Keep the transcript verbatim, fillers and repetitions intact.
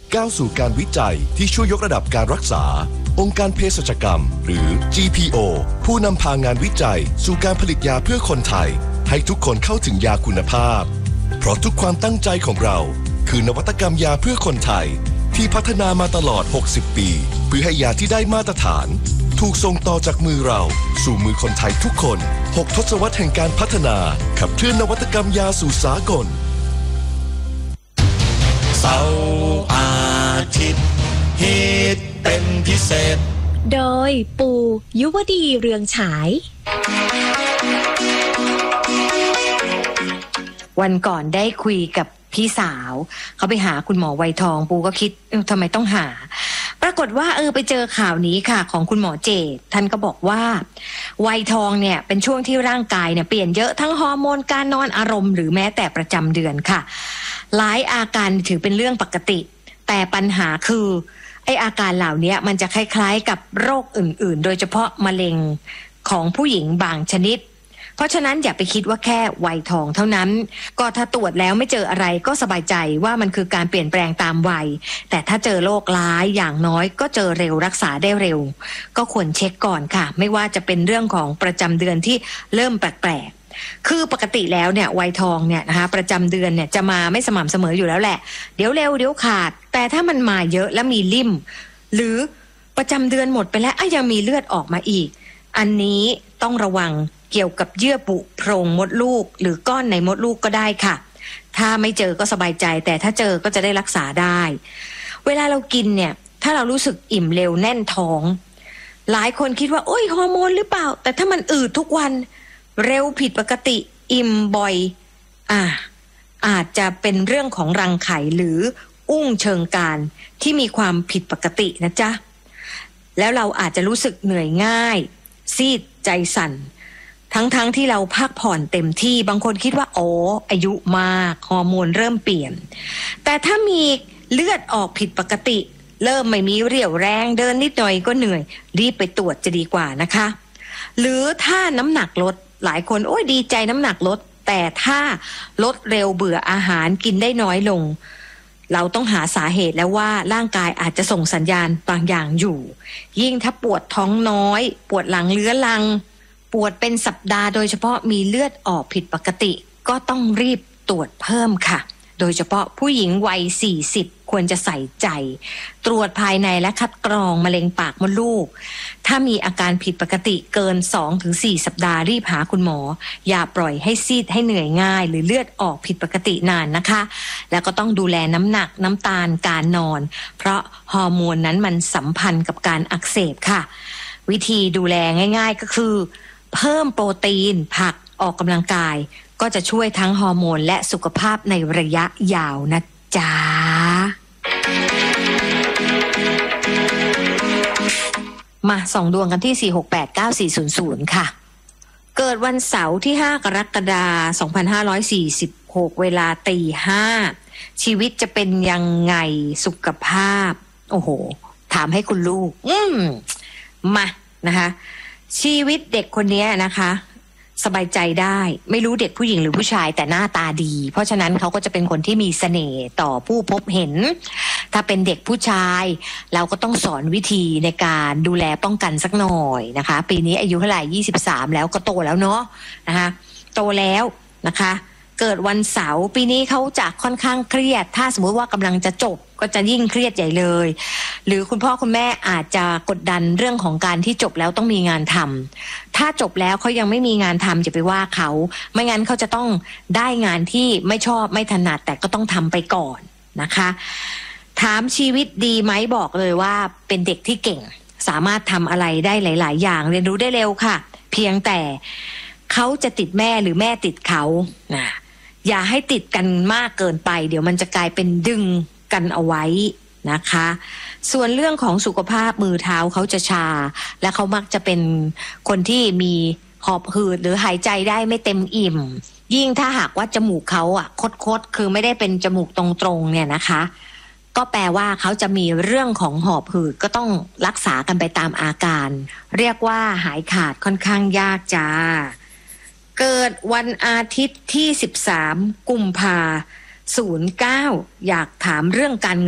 ก้าวสู่การวิจัยที่ช่วยยกระดับการรักษาองค์การเภสัชกรรมหรือ จี พี โอ ผู้นำพางานวิจัยสู่การผลิตยาเพื่อคนไทยให้ทุกคนเข้าถึงยาคุณภาพเพราะทุกความตั้งใจของเราคือนวัตกรรมยาเพื่อคนไทยที่พัฒนามาตลอดหกสิบปีเพื่อให้ยาที่ได้มาตรฐานถูกส่งต่อจากมือเราสู่มือคนไทยทุกคนหกทศวรรษแห่งการพัฒนาขับเคลื่อนนวัตกรรมยาสู่สากลเสาร์อาทิตย์ฮิตเป็นพิเศษโดยปูยุวดีเรืองฉายวันก่อนได้คุยกับพี่สาวเขาไปหาคุณหมอไวทองปูก็คิดทำไมต้องหาปรากฏว่าเออไปเจอข่าวนี้ค่ะของคุณหมอเจตท่านก็บอกว่าวัยทองเนี่ยเป็นช่วงที่ร่างกายเนี่ยเปลี่ยนเยอะทั้งฮอร์โมนการนอนอารมณ์หรือแม้แต่ประจำเดือนค่ะหลายอาการถือเป็นเรื่องปกติแต่ปัญหาคือไออาการเหล่านี้มันจะคล้ายๆกับโรคอื่นๆโดยเฉพาะมะเร็งของผู้หญิงบางชนิดเพราะฉะนั้นอย่าไปคิดว่าแค่วัยทองเท่านั้นก็ถ้าตรวจแล้วไม่เจออะไรก็สบายใจว่ามันคือการเปลี่ยนแปลงตามวัยแต่ถ้าเจอโรคร้ายอย่างน้อยก็เจอเร็วรักษาได้เร็วก็ควรเช็คก่อนค่ะไม่ว่าจะเป็นเรื่องของประจำเดือนที่เริ่มแปลกๆคือปกติแล้วเนี่ยวัยทองเนี่ยนะคะประจำเดือนเนี่ยจะมาไม่สม่ำเสมออยู่แล้วแหละเดี๋ยวเร็วเดี๋ยวขาดแต่ถ้ามันมาเยอะและมีลิ่มหรือประจำเดือนหมดไปแล้วอ่ะยังมีเลือดออกมาอีกอันนี้ต้องระวังเกี่ยวกับเยื่อบุโพรงมดลูกหรือก้อนในมดลูกก็ได้ค่ะถ้าไม่เจอก็สบายใจแต่ถ้าเจอก็จะได้รักษาได้เวลาเรากินเนี่ยถ้าเรารู้สึกอิ่มเร็วแน่นท้องหลายคนคิดว่าโอ้ยฮอร์โมนหรือเปล่าแต่ถ้ามันอืดทุกวันเร็วผิดปกติอิ่มบ่อยอ่าอาจจะเป็นเรื่องของรังไข่หรืออุ้งเชิงการที่มีความผิดปกตินะจ๊ะแล้วเราอาจจะรู้สึกเหนื่อยง่ายซีดใจสั่นทั้งๆ ท, ที่เราพักผ่อนเต็มที่บางคนคิดว่าโอ้อายุมากฮอร์โมนเริ่มเปลี่ยนแต่ถ้ามีเลือดออกผิดปกติเริ่มไม่มีเรี่ยวแรงเดินนิดหน่อยก็เหนื่อยรีบไปตรวจจะดีกว่านะคะหรือถ้าน้ำหนักลดหลายคนโอ้ยดีใจน้ำหนักลดแต่ถ้าลดเร็วเบื่ออาหารกินได้น้อยลงเราต้องหาสาเหตุแล้วว่าร่างกายอาจจะส่งสัญญาณบางอย่างอยู่ยิ่งถ้าปวดท้องน้อยปวดหลังเรื้อรังปวดเป็นสัปดาห์โดยเฉพาะมีเลือดออกผิดปกติก็ต้องรีบตรวจเพิ่มค่ะโดยเฉพาะผู้หญิงวัยสี่สิบควรจะใส่ใจตรวจภายในและคัดกรองมะเร็งปากมดลูกถ้ามีอาการผิดปกติเกิน สองถึงสี่ สัปดาห์รีบหาคุณหมออย่าปล่อยให้ซีดให้เหนื่อยง่ายหรือเลือดออกผิดปกตินานนะคะแล้วก็ต้องดูแลน้ำหนักน้ำตาลการนอนเพราะฮอร์โมนนั้นมันสัมพันธ์กับการอักเสบค่ะวิธีดูแลง่ายๆก็คือเพิ่มโปรตีนผักออกกำลังกายก็จะช่วยทั้งฮอร์โมนและสุขภาพในระยะยาวนะจ๊ะมาส่องดวงกันที่สี่ หก แปด เก้า สี่ ศูนย์ ศูนย์ค่ะเกิดวันเสาร์ที่ห้ากรกฎาคมสองพันห้าร้อยสี่สิบหกเวลาตีห้าชีวิตจะเป็นยังไงสุขภาพโอ้โหถามให้คุณลูกอืมมานะคะชีวิตเด็กคนนี้นะคะสบายใจได้ไม่รู้เด็กผู้หญิงหรือผู้ชายแต่หน้าตาดีเพราะฉะนั้นเขาก็จะเป็นคนที่มีเสน่ห์ต่อผู้พบเห็นถ้าเป็นเด็กผู้ชายเราก็ต้องสอนวิธีในการดูแลป้องกันสักหน่อยนะคะปีนี้อายุเท่าไหร่ยี่สิบสามแล้วก็โตแล้วเนาะนะคะโตแล้วนะคะเกิดวันเสาร์ปีนี้เขาจะค่อนข้างเครียดถ้าสมมติว่ากำลังจะจบก็จะยิ่งเครียดใหญ่เลยหรือคุณพ่อคุณแม่อาจจะกดดันเรื่องของการที่จบแล้วต้องมีงานทำถ้าจบแล้วเขายังไม่มีงานทำจะไปว่าเขาไม่งั้นเขาจะต้องได้งานที่ไม่ชอบไม่ถนัดแต่ก็ต้องทำไปก่อนนะคะถามชีวิตดีไหมบอกเลยว่าเป็นเด็กที่เก่งสามารถทำอะไรได้หลายๆอย่างเรียนรู้ได้เร็วค่ะเพียงแต่เขาจะติดแม่หรือแม่ติดเขานะอย่าให้ติดกันมากเกินไปเดี๋ยวมันจะกลายเป็นดึงกันเอาไว้นะคะส่วนเรื่องของสุขภาพมือเท้าเขาจะชาและเขามักจะเป็นคนที่มีหอบหืดหรือหายใจได้ไม่เต็มอิ่มยิ่งถ้าหากว่าจมูกเขาอ่ะคดๆคือไม่ได้เป็นจมูกตรงๆเนี่ยนะคะก็แปลว่าเขาจะมีเรื่องของหอบหืดก็ต้องรักษากันไปตามอาการเรียกว่าหายขาดค่อนข้างยากจ้าเกิดวันอาทิตย์ที่สิบสามกุมภาพันธ์ศูนย์เก้าอยากถามเรื่องการ